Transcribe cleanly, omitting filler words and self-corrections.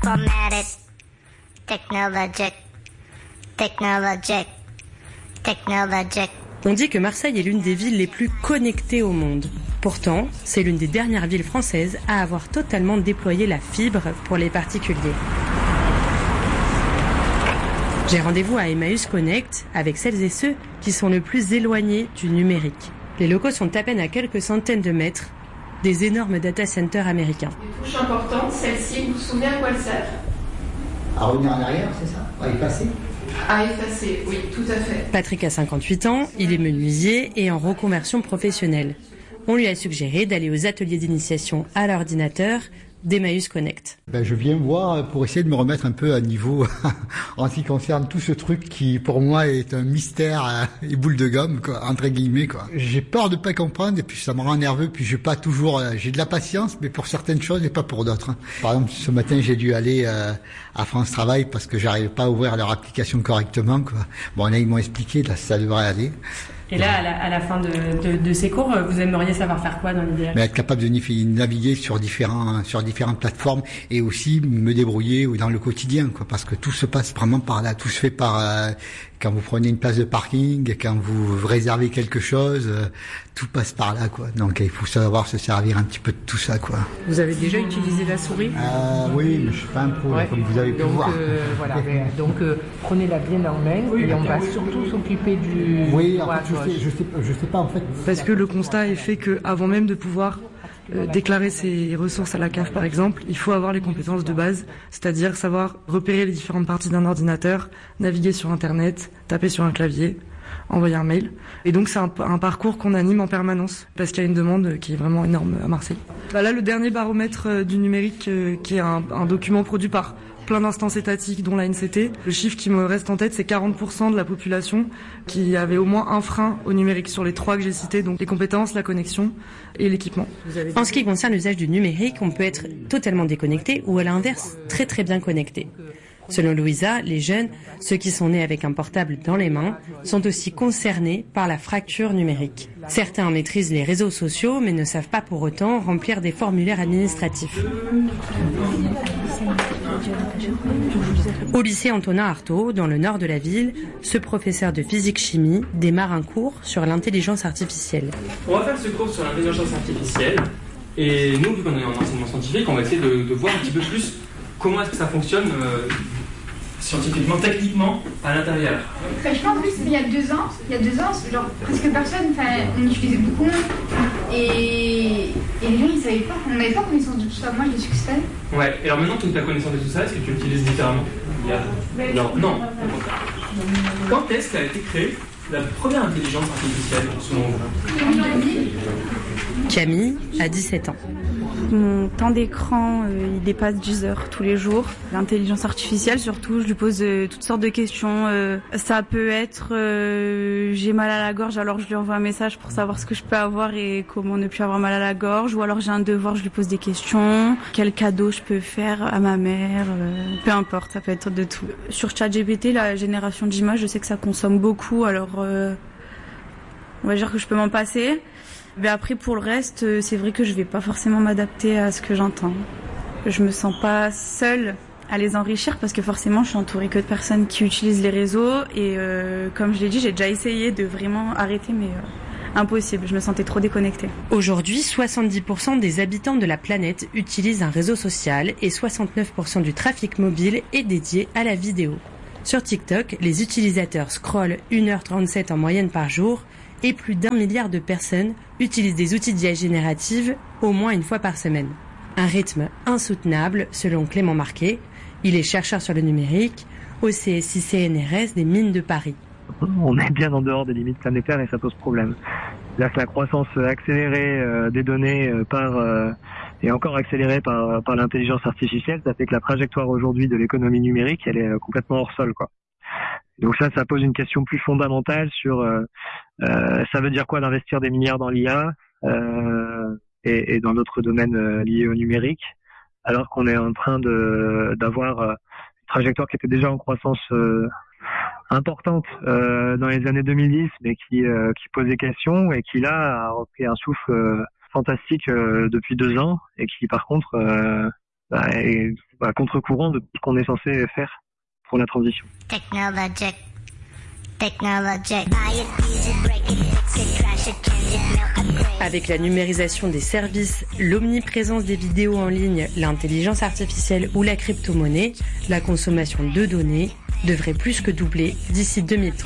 Informatic, technologic, technologic, technologic. On dit que Marseille est l'une des villes les plus connectées au monde. Pourtant, c'est l'une des dernières villes françaises à avoir totalement déployé la fibre pour les particuliers. J'ai rendez-vous à Emmaüs Connect avec celles et ceux qui sont le plus éloignés du numérique. Les locaux sont à peine à quelques centaines de mètres des énormes data centers américains. Une touche importante, celle-ci, vous vous souvenez à quoi elle sert ? À revenir en arrière, c'est ça ? À effacer ? À effacer, oui, tout à fait. Patrick a 58 ans, il est menuisier et en reconversion professionnelle. On lui a suggéré d'aller aux ateliers d'initiation à l'ordinateur d'Emmaüs Connect. Je viens voir pour essayer de me remettre un peu à niveau en ce qui concerne tout ce truc qui pour moi est un mystère et boule de gomme quoi, entre guillemets quoi. J'ai peur de pas comprendre et puis ça me rend nerveux puis j'ai de la patience mais pour certaines choses et pas pour d'autres. Par exemple ce matin j'ai dû aller à France Travail parce que j'arrivais pas à ouvrir leur application correctement quoi. Bon là ils m'ont expliqué là ça devrait aller. Et là, à la fin de ces cours, vous aimeriez savoir faire quoi dans l'idéal ? Être capable de naviguer sur différentes plateformes et aussi me débrouiller dans le quotidien, quoi, parce que tout se passe vraiment par là. Tout se fait par quand vous prenez une place de parking, quand vous réservez quelque chose, tout passe par là, quoi. Donc il faut savoir se servir un petit peu de tout ça, quoi. Vous avez déjà utilisé la souris ? Oui, mais je suis pas un pro, comme vous avez pu voir. Voilà. Donc prenez-la bien en main et on va surtout s'occuper du. Oui, en fait, je sais pas en fait. Parce que le constat est fait qu'avant même de pouvoir déclarer ses ressources à la CAF par exemple, il faut avoir les compétences de base, c'est-à-dire savoir repérer les différentes parties d'un ordinateur, naviguer sur internet, taper sur un clavier, envoyer un mail. Et donc c'est un parcours qu'on anime en permanence parce qu'il y a une demande qui est vraiment énorme à Marseille. Là le dernier baromètre du numérique qui est un document produit par plein d'instances étatiques dont la NCT. Le chiffre qui me reste en tête, c'est 40% de la population qui avait au moins un frein au numérique sur les 3 que j'ai cités, donc les compétences, la connexion et l'équipement. En ce qui concerne l'usage du numérique, on peut être totalement déconnecté ou à l'inverse, très très bien connecté. Selon Louisa, les jeunes, ceux qui sont nés avec un portable dans les mains, sont aussi concernés par la fracture numérique. Certains maîtrisent les réseaux sociaux, mais ne savent pas pour autant remplir des formulaires administratifs. Au lycée Antonin Artaud, dans le nord de la ville, ce professeur de physique-chimie démarre un cours sur l'intelligence artificielle. On va faire ce cours sur l'intelligence artificielle, et nous, vu qu'on est en enseignement scientifique, on va essayer de voir un petit peu plus comment est-ce que ça fonctionne scientifiquement, techniquement, à l'intérieur. Je pense que il y a 2 ans, genre presque personne, on utilisait beaucoup et les gens ils savaient pas, on n'avait pas connaissance de tout ça. Moi je l'ai su que c'était. Ouais, et alors maintenant que tu as connaissance de tout ça, est-ce que tu l'utilises différemment ? Non. Quand est-ce qu'a été créée la première intelligence artificielle selon vous ? En 2000. Camille a 17 ans. Mon temps d'écran, il dépasse 10 heures tous les jours. L'intelligence artificielle, surtout, je lui pose toutes sortes de questions. Ça peut être j'ai mal à la gorge, alors je lui envoie un message pour savoir ce que je peux avoir et comment ne plus avoir mal à la gorge. Ou alors j'ai un devoir, je lui pose des questions. Quel cadeau je peux faire à ma mère, peu importe, ça peut être de tout. Sur ChatGPT, la génération d'images, je sais que ça consomme beaucoup, alors on va dire que je peux m'en passer. Mais après, pour le reste, c'est vrai que je vais pas forcément m'adapter à ce que j'entends. Je me sens pas seule à les enrichir parce que forcément, je suis entourée que de personnes qui utilisent les réseaux et comme je l'ai dit, j'ai déjà essayé de vraiment arrêter, mais impossible. Je me sentais trop déconnectée. Aujourd'hui, 70% des habitants de la planète utilisent un réseau social et 69% du trafic mobile est dédié à la vidéo. Sur TikTok, les utilisateurs scrollent 1h37 en moyenne par jour et plus d'1 milliard de personnes utilisent des outils d'IA générative au moins une fois par semaine. Un rythme insoutenable, selon Clément Marquet. Il est chercheur sur le numérique au CSI CNRS des Mines de Paris. On est bien en dehors des limites planétaires et ça pose problème. C'est-à-dire que la croissance accélérée des données et encore accélérée par l'intelligence artificielle, ça fait que la trajectoire aujourd'hui de l'économie numérique, elle est complètement hors sol, quoi. Donc ça pose une question plus fondamentale sur ça veut dire quoi d'investir des milliards dans l'IA et dans d'autres domaines liés au numérique, alors qu'on est en train d'avoir une trajectoire qui était déjà en croissance importante dans les années 2010, mais qui posait question et qui là a repris un souffle fantastique depuis 2 ans et qui par contre est à contre-courant de ce qu'on est censé faire pour la transition. Technologic. Technologic. Buy it, use it, break it, fix it, crash it, change it, melt, upgrade. Avec la numérisation des services, l'omniprésence des vidéos en ligne, l'intelligence artificielle ou la crypto-monnaie, la consommation de données devrait plus que doubler d'ici 2030.